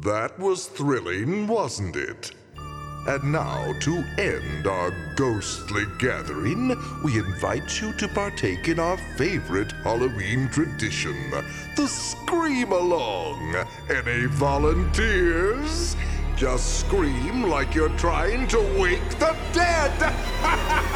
That was thrilling, wasn't it? And now, to end our ghostly gathering, we invite you to partake in our favorite Halloween tradition, the Scream Along. Any volunteers? Just scream like you're trying to wake the dead!